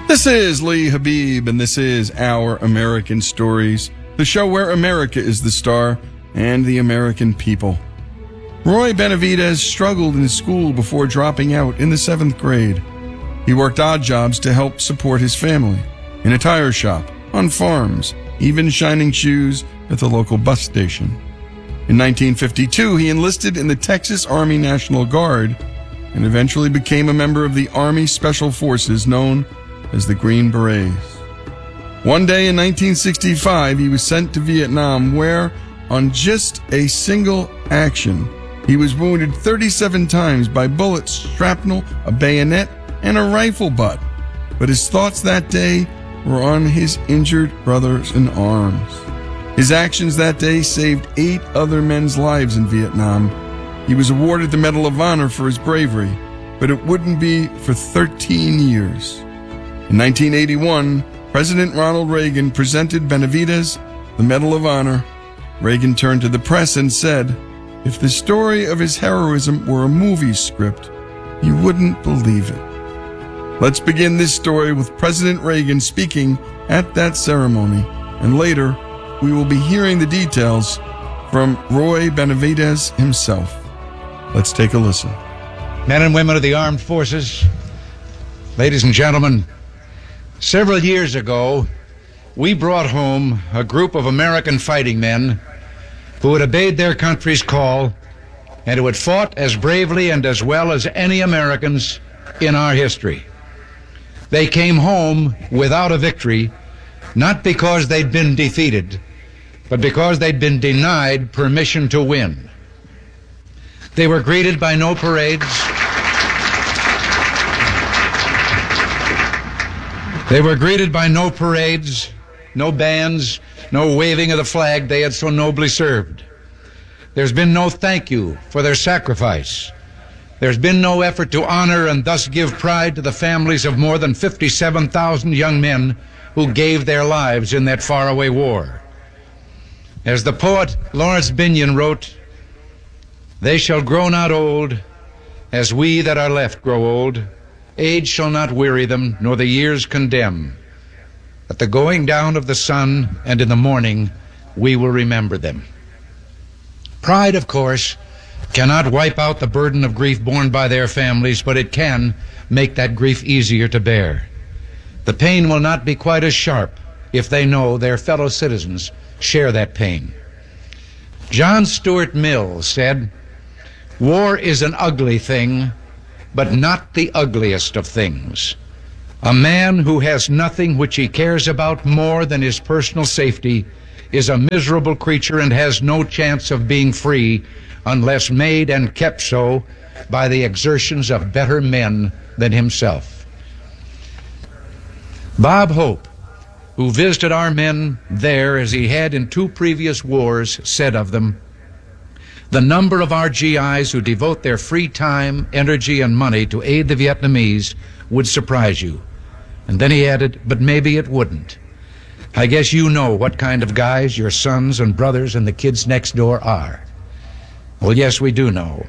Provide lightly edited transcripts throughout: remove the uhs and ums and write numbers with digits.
This is Lee Habib, and this is Our American Stories, the show where America is the star and the American people. Roy Benavidez struggled in school before dropping out in the 7th grade. He worked odd jobs to help support his family, in a tire shop, on farms, even shining shoes at the local bus station. In 1952, he enlisted in the Texas Army National Guard and eventually became a member of the Army Special Forces known as the Green Berets. One day in 1965, he was sent to Vietnam where, on just a single action, he was wounded 37 times by bullets, shrapnel, a bayonet, and a rifle butt. But his thoughts that day were on his injured brothers in arms. His actions that day saved 8 other men's lives in Vietnam. He was awarded the Medal of Honor for his bravery, but it wouldn't be for 13 years. In 1981, President Ronald Reagan presented Benavidez the Medal of Honor. Reagan turned to the press and said, if the story of his heroism were a movie script, you wouldn't believe it. Let's begin this story with President Reagan speaking at that ceremony, and later we will be hearing the details from Roy Benavidez himself. Let's take a listen. Men and women of the armed forces, ladies and gentlemen, several years ago, we brought home a group of American fighting men who had obeyed their country's call and who had fought as bravely and as well as any Americans in our history. They came home without a victory, not because they'd been defeated, but because they'd been denied permission to win. They were greeted by no parades. They were greeted by no parades, no bands, no waving of the flag they had so nobly served. There's been no thank you for their sacrifice. There's been no effort to honor and thus give pride to the families of more than 57,000 young men who gave their lives in that faraway war. As the poet Lawrence Binyon wrote, "They shall grow not old, as we that are left grow old. Age shall not weary them, nor the years condemn. At the going down of the sun and in the morning, we will remember them." Pride, of course, cannot wipe out the burden of grief borne by their families, but it can make that grief easier to bear. The pain will not be quite as sharp if they know their fellow citizens share that pain. John Stuart Mill said, "War is an ugly thing, but not the ugliest of things. A man who has nothing which he cares about more than his personal safety is a miserable creature and has no chance of being free unless made and kept so by the exertions of better men than himself." Bob Hope, who visited our men there as he had in 2 previous wars, said of them, "The number of our GIs who devote their free time, energy, and money to aid the Vietnamese would surprise you." And then he added, "But maybe it wouldn't. I guess you know what kind of guys your sons and brothers and the kids next door are." Well, yes, we do know.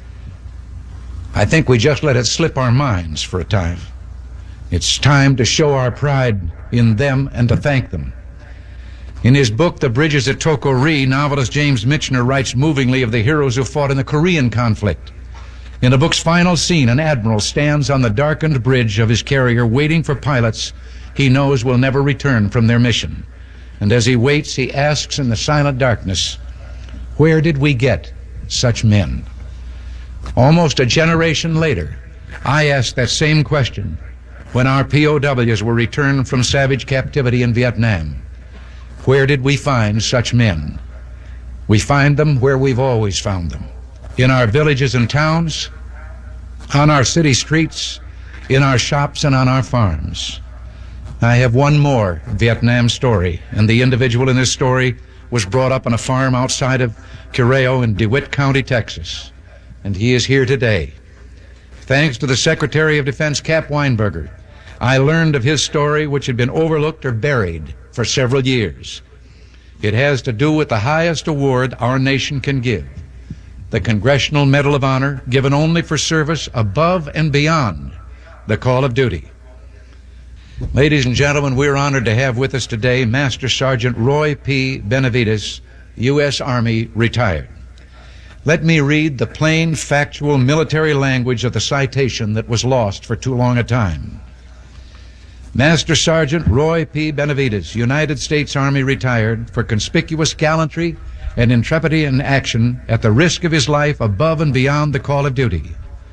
I think we just let it slip our minds for a time. It's time to show our pride in them and to thank them. In his book, The Bridges at Toko Ri, novelist James Michener writes movingly of the heroes who fought in the Korean conflict. In the book's final scene, an admiral stands on the darkened bridge of his carrier waiting for pilots he knows will never return from their mission. And as he waits, he asks in the silent darkness, "Where did we get such men?" Almost a generation later, I asked that same question when our POWs were returned from savage captivity in Vietnam. Where did we find such men? We find them where we've always found them. In our villages and towns, on our city streets, in our shops, and on our farms. I have one more Vietnam story, and the individual in this story was brought up on a farm outside of Correo in DeWitt County, Texas, and he is here today. Thanks to the Secretary of Defense, Cap Weinberger, I learned of his story, which had been overlooked or buried for several years. It has to do with the highest award our nation can give, the Congressional Medal of Honor, given only for service above and beyond the call of duty. Ladies and gentlemen, we're honored to have with us today Master Sergeant Roy P. Benavides, U.S. Army, retired. Let me read the plain, factual military language of the citation that was lost for too long a time. Master Sergeant Roy P. Benavides, United States Army, retired for conspicuous gallantry and intrepidity in action at the risk of his life above and beyond the call of duty.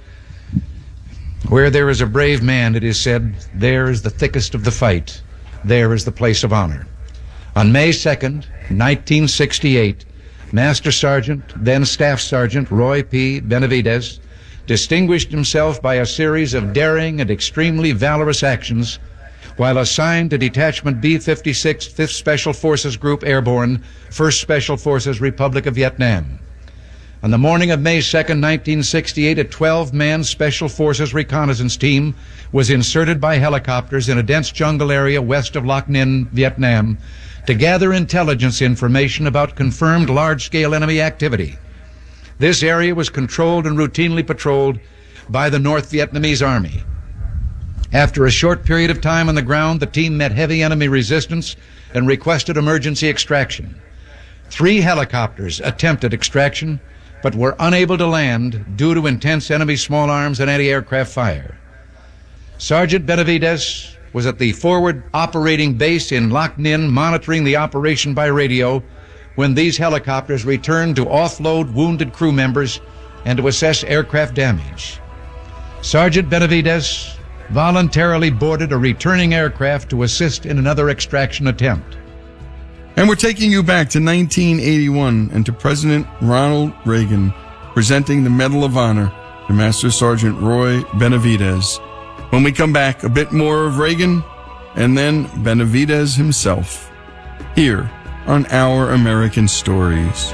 Where there is a brave man, it is said, there is the thickest of the fight. There is the place of honor. On May 2nd, 1968, Master Sergeant, then Staff Sergeant Roy P. Benavides, distinguished himself by a series of daring and extremely valorous actions while assigned to Detachment B-56, 5th Special Forces Group Airborne, 1st Special Forces, Republic of Vietnam. On the morning of May 2nd, 1968, a 12-man Special Forces reconnaissance team was inserted by helicopters in a dense jungle area west of Loc Ninh, Vietnam, to gather intelligence information about confirmed large-scale enemy activity. This area was controlled and routinely patrolled by the North Vietnamese Army. After a short period of time on the ground, the team met heavy enemy resistance and requested emergency extraction. 3 helicopters attempted extraction, but were unable to land due to intense enemy small arms and anti-aircraft fire. Sergeant Benavides was at the forward operating base in Loc Ninh monitoring the operation by radio when these helicopters returned to offload wounded crew members and to assess aircraft damage. Sergeant Benavides voluntarily boarded a returning aircraft to assist in another extraction attempt. And we're taking you back to 1981 and to President Ronald Reagan presenting the Medal of Honor to Master Sergeant Roy Benavides. When we come back, a bit more of Reagan and then Benavides himself here on Our American Stories.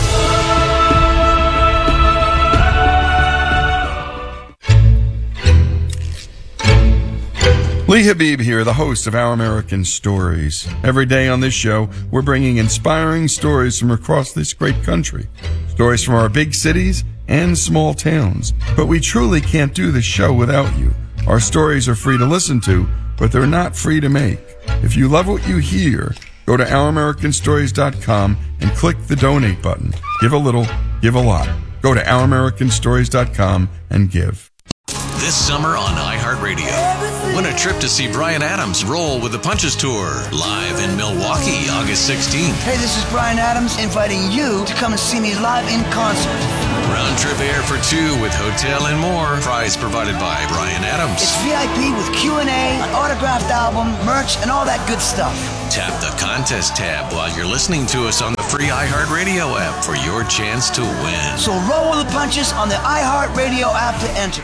Lee Habib here, the host of Our American Stories. Every day on this show, we're bringing inspiring stories from across this great country. Stories from our big cities and small towns. But we truly can't do this show without you. Our stories are free to listen to, but they're not free to make. If you love what you hear, go to OurAmericanStories.com and click the donate button. Give a little, give a lot. Go to OurAmericanStories.com and give. This summer on iHeartRadio, win a trip to see Bryan Adams roll with the Punches Tour, live in Milwaukee, August 16th. Hey, this is Bryan Adams inviting you to come and see me live in concert. Round trip air for 2 with hotel and more. Prize provided by Bryan Adams. It's VIP with Q&A, an autographed album, merch, and all that good stuff. Tap the contest tab while you're listening to us on the free iHeartRadio app for your chance to win. So roll with the punches on the iHeartRadio app to enter.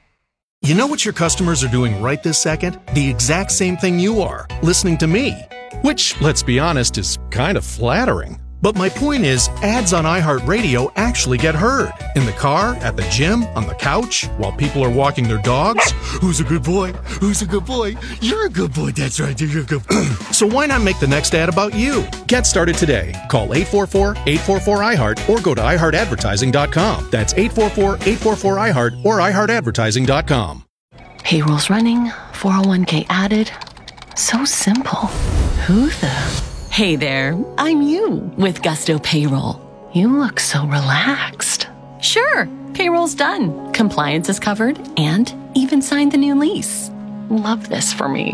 You know what your customers are doing right this second? The exact same thing you are, listening to me. Which, let's be honest, is kind of flattering. But my point is, ads on iHeartRadio actually get heard. In the car, at the gym, on the couch, while people are walking their dogs. Who's a good boy? Who's a good boy? You're a good boy, that's right, you're a good boy. So why not make the next ad about you? Get started today. Call 844-844-iHeart or go to iHeartAdvertising.com. That's 844-844-iHeart or iHeartAdvertising.com. Payroll's running, 401k added. So simple. Who the... Hey there, I'm you with Gusto Payroll. You look so relaxed. Sure, payroll's done, compliance is covered, and even signed the new lease. Love this for me.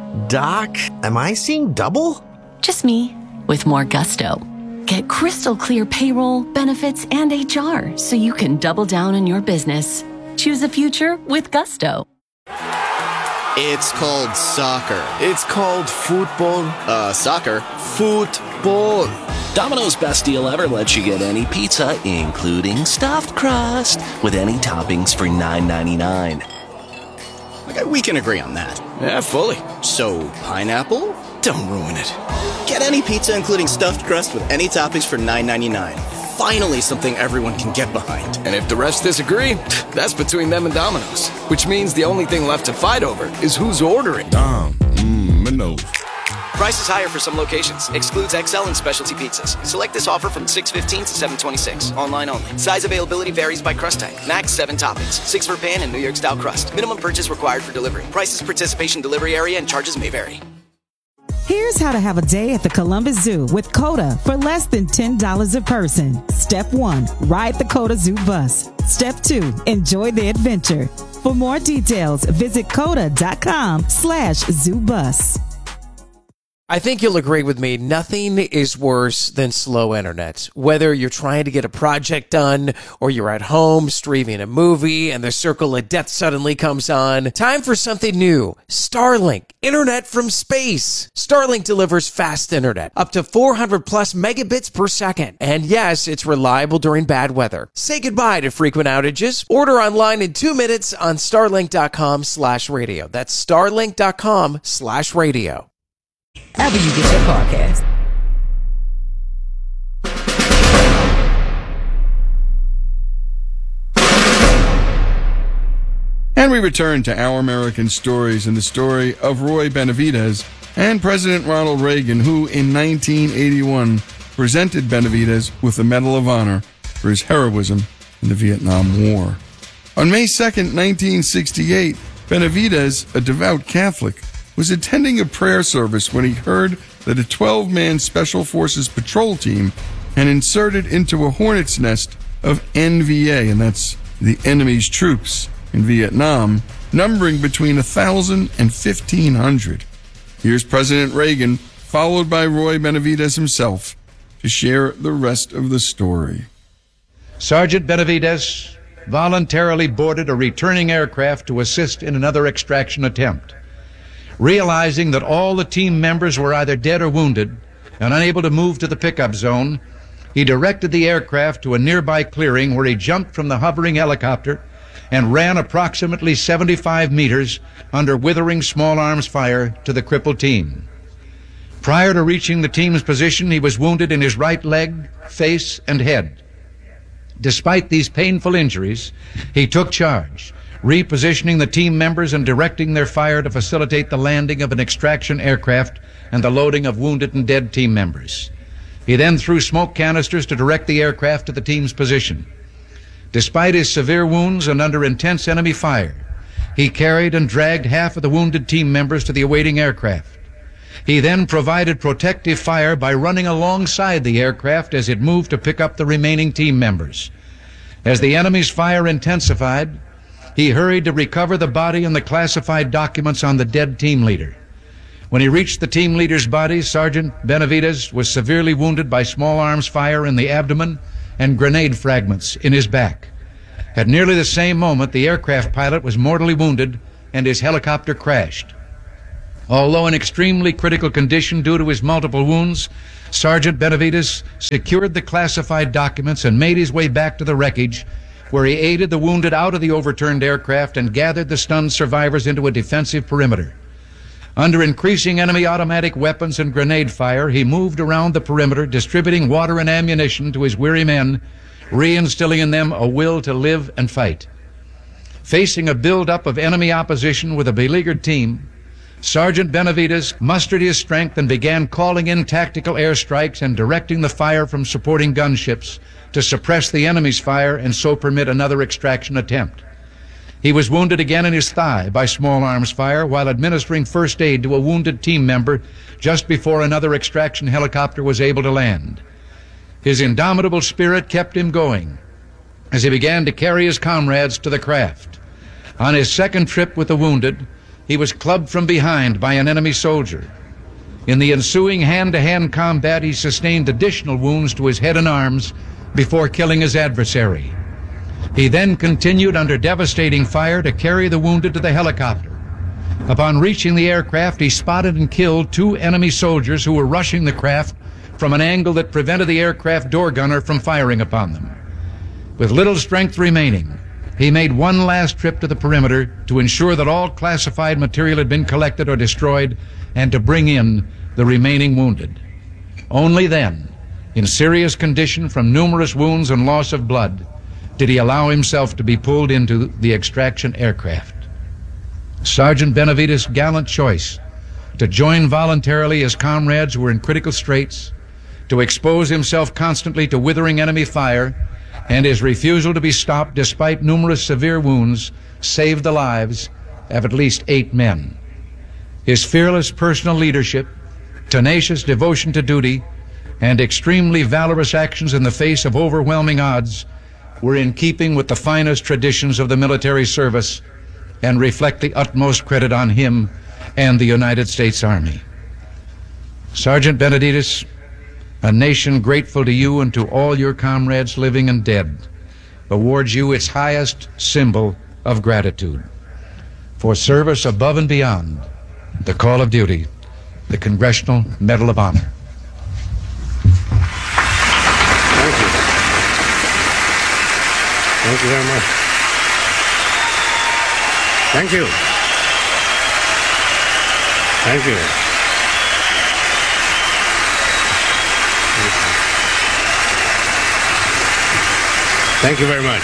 Doc, am I seeing double? Just me, with more gusto. Get crystal clear payroll, benefits, and HR so you can double down on your business. Choose a future with Gusto. It's called soccer. It's called football. Soccer. Football. Domino's best deal ever lets you get any pizza, including stuffed crust, with any toppings for $9.99. Okay, we can agree on that. Yeah, fully. So, pineapple? Don't ruin it. Get any pizza, including stuffed crust, with any toppings for $9.99. Finally, something everyone can get behind. And if the refs disagree, that's between them and Domino's. Which means the only thing left to fight over is who's ordering. Domino's. Price is higher for some locations. Excludes XL and specialty pizzas. Select this offer from 6/15 to 7/26. Online only. Size availability varies by crust type. Max 7 toppings. 6 for pan and New York style crust. Minimum purchase required for delivery. Prices, participation, delivery area, and charges may vary. Here's how to have a day at the Columbus Zoo with COTA for less than $10 a person. Step 1, ride the COTA Zoo bus. Step 2, enjoy the adventure. For more details, visit COTA.com/ZooBus. I think you'll agree with me, nothing is worse than slow internet. Whether you're trying to get a project done or you're at home streaming a movie and the circle of death suddenly comes on, time for something new. Starlink, internet from space. Starlink delivers fast internet, up to 400 plus megabits per second. And yes, it's reliable during bad weather. Say goodbye to frequent outages. Order online in 2 minutes on starlink.com/radio. That's starlink.com/radio. However you get your podcast. And we return to Our American Stories and the story of Roy Benavidez and President Ronald Reagan, who in 1981 presented Benavidez with the Medal of Honor for his heroism in the Vietnam War. On May 2nd, 1968, Benavidez, a devout Catholic, was attending a prayer service when he heard that a 12-man Special Forces patrol team had inserted into a hornet's nest of NVA, and that's the enemy's troops in Vietnam, numbering between 1,000 and 1,500. Here's President Reagan, followed by Roy Benavidez himself, to share the rest of the story. Sergeant Benavidez voluntarily boarded a returning aircraft to assist in another extraction attempt. Realizing that all the team members were either dead or wounded and unable to move to the pickup zone, he directed the aircraft to a nearby clearing where he jumped from the hovering helicopter and ran approximately 75 meters under withering small arms fire to the crippled team. Prior to reaching the team's position, he was wounded in his right leg, face, and head. Despite these painful injuries, he took charge, repositioning the team members and directing their fire to facilitate the landing of an extraction aircraft and the loading of wounded and dead team members. He then threw smoke canisters to direct the aircraft to the team's position. Despite his severe wounds and under intense enemy fire, he carried and dragged half of the wounded team members to the awaiting aircraft. He then provided protective fire by running alongside the aircraft as it moved to pick up the remaining team members. As the enemy's fire intensified, he hurried to recover the body and the classified documents on the dead team leader. When he reached the team leader's body, Sergeant Benavidez was severely wounded by small arms fire in the abdomen and grenade fragments in his back. At nearly the same moment, the aircraft pilot was mortally wounded and his helicopter crashed. Although in extremely critical condition due to his multiple wounds, Sergeant Benavidez secured the classified documents and made his way back to the wreckage, where he aided the wounded out of the overturned aircraft and gathered the stunned survivors into a defensive perimeter. Under increasing enemy automatic weapons and grenade fire, he moved around the perimeter, distributing water and ammunition to his weary men, reinstilling in them a will to live and fight. Facing a buildup of enemy opposition with a beleaguered team, Sergeant Benavidez mustered his strength and began calling in tactical airstrikes and directing the fire from supporting gunships to suppress the enemy's fire and so permit another extraction attempt. He was wounded again in his thigh by small arms fire while administering first aid to a wounded team member just before another extraction helicopter was able to land. His indomitable spirit kept him going as he began to carry his comrades to the craft. On his second trip with the wounded, he was clubbed from behind by an enemy soldier. In the ensuing hand-to-hand combat, he sustained additional wounds to his head and arms before killing his adversary. He then continued under devastating fire to carry the wounded to the helicopter. Upon reaching the aircraft, he spotted and killed 2 enemy soldiers who were rushing the craft from an angle that prevented the aircraft door gunner from firing upon them. With little strength remaining, he made one last trip to the perimeter to ensure that all classified material had been collected or destroyed and to bring in the remaining wounded. Only then, in serious condition from numerous wounds and loss of blood, did he allow himself to be pulled into the extraction aircraft. Sergeant Benavidez' gallant choice to join voluntarily his comrades who were in critical straits, to expose himself constantly to withering enemy fire, and his refusal to be stopped despite numerous severe wounds saved the lives of at least 8 men. His fearless personal leadership, tenacious devotion to duty, and extremely valorous actions in the face of overwhelming odds were in keeping with the finest traditions of the military service and reflect the utmost credit on him and the United States Army. Sergeant Benavides, a nation grateful to you and to all your comrades living and dead, awards you its highest symbol of gratitude. For service above and beyond the call of duty, the Congressional Medal of Honor. Thank you. Thank you very much. Thank you. Thank you. Thank you very much.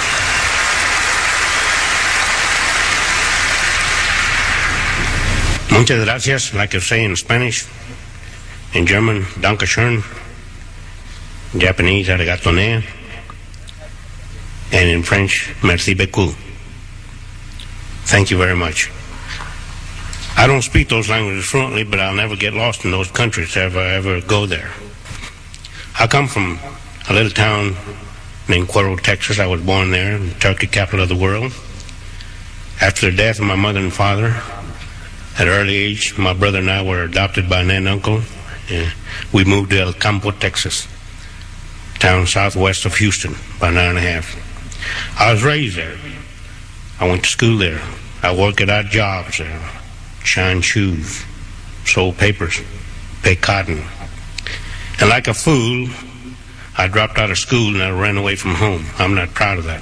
Muchas gracias, like I say in Spanish. In German, danke schön. Japanese, arigato ne. And in French, merci beaucoup. Thank you very much. I don't speak those languages fluently, but I'll never get lost in those countries if I ever go there. I come from a little town named Cuero, Texas. I was born there, the turkey capital of the world. After the death of my mother and father, at an early age, my brother and I were adopted by an aunt and uncle. We moved to El Campo, Texas, town southwest of Houston, about an hour and a half. I was raised there. I went to school there. I worked at odd jobs there, shined shoes, sold papers, paid cotton. And like a fool, I dropped out of school and I ran away from home. I'm not proud of that.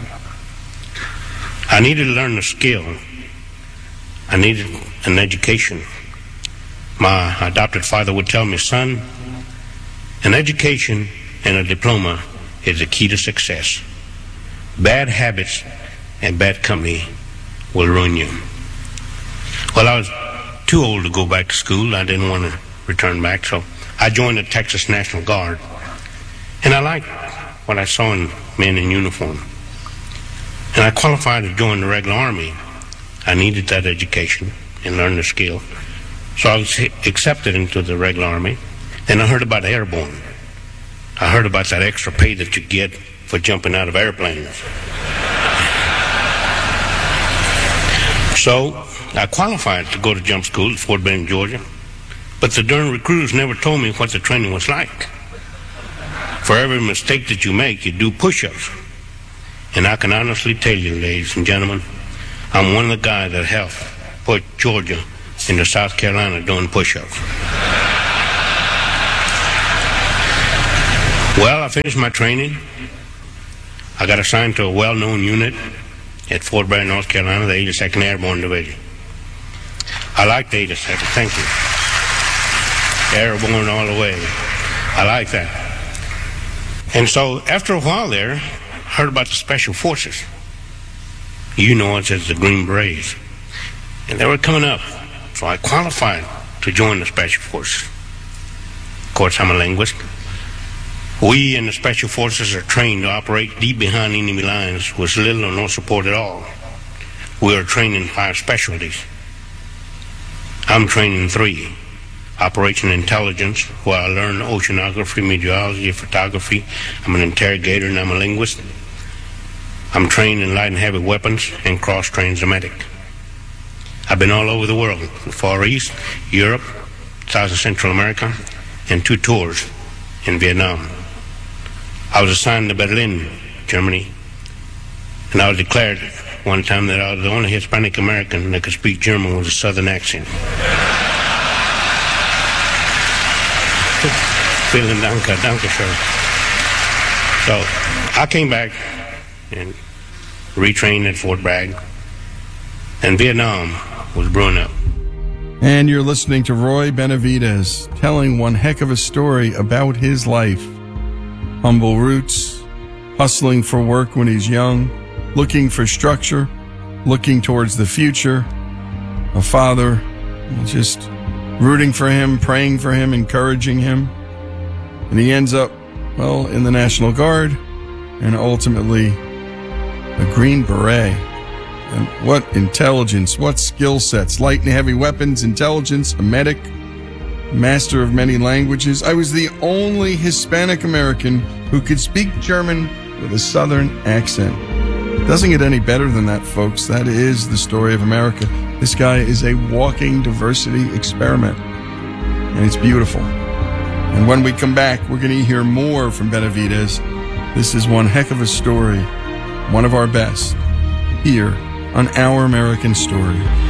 I needed to learn a skill. I needed an education. My adopted father would tell me, son, an education and a diploma is the key to success. Bad habits and bad company will ruin you. Well, I was too old to go back to school. I didn't want to return back, so I joined the Texas National Guard. And I liked what I saw in men in uniform. And I qualified to join the regular Army. I needed that education and learn the skill. So I was accepted into the regular Army. Then I heard about airborne. I heard about that extra pay that you get for jumping out of airplanes. So I qualified to go to jump school at Fort Benning, Georgia. But the darn recruiters never told me what the training was like. For every mistake that you make, you do push-ups. And I can honestly tell you, ladies and gentlemen, I'm one of the guys that helped put Georgia into South Carolina doing push-ups. Well, I finished my training. I got assigned to a well-known unit at Fort Bragg, North Carolina, the 82nd Airborne Division. I like the 82nd, thank you. Airborne all the way. I like that. And so after a while there, I heard about the Special Forces. You know us as the Green Berets. And they were coming up. So I qualified to join the Special Forces. Of course, I'm a linguist. We in the Special Forces are trained to operate deep behind enemy lines with little or no support at all. We are trained in 5 specialties. I'm trained in 3. Operation Intelligence, where I learn oceanography, meteorology, photography. I'm an interrogator and I'm a linguist. I'm trained in light and heavy weapons and cross-trained as a medic. I've been all over the world, the Far East, Europe, South and Central America, and 2 tours in Vietnam. I was assigned to Berlin, Germany, and I was declared one time that I was the only Hispanic American that could speak German with a southern accent. Vielen Dank, danke schön. So I came back and retrained at Fort Bragg, and Vietnam was brewing up. And you're listening to Roy Benavides telling one heck of a story about his life. Humble roots, hustling for work when he's young, looking for structure, looking towards the future, a father, just rooting for him, praying for him, encouraging him. And he ends up, well, in the National Guard and ultimately a Green Beret. And what intelligence, what skill sets, light and heavy weapons, intelligence, a medic, master of many languages. I was the only Hispanic American who could speak German with a Southern accent. Doesn't get any better than that, folks. That is the story of America. This guy is a walking diversity experiment, and it's beautiful. And when we come back, we're going to hear more from Benavidez. This is one heck of a story, one of our best, here on Our American Story.